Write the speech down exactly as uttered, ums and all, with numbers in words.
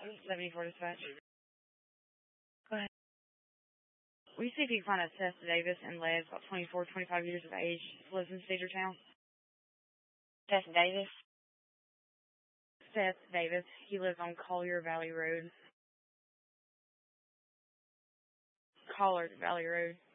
seventy-four dispatch. Go ahead. Will you see if you can find a Seth Davis in Lev, about twenty-four, twenty-five years of age, lives in Cedartown? Seth Davis? Seth Davis. He lives on Collier Valley Road. Collard Valley Road.